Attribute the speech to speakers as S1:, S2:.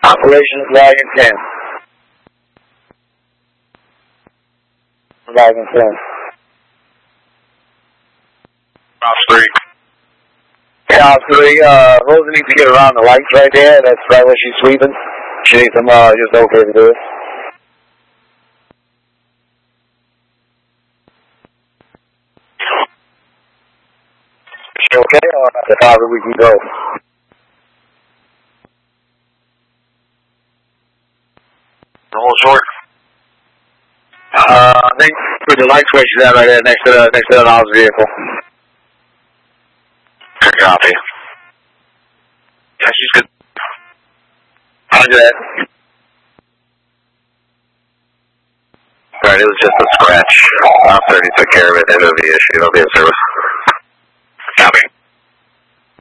S1: Operations Wagon 10. Wagon 10.
S2: Ops 3.
S1: Yeah, Ops 3, Rosa needs to get around the lights right there. That's right where she's sweeping. She needs some, just okay to do it. Is she okay, or the farther we can go?
S2: The whole short.
S1: I think with the light switch is that right there next to the Knobs vehicle.
S2: Good copy. Yeah, she's good.
S1: Roger that.
S2: Alright, it was just a scratch. Op 30 took care of it. End of the issue. It'll be in service.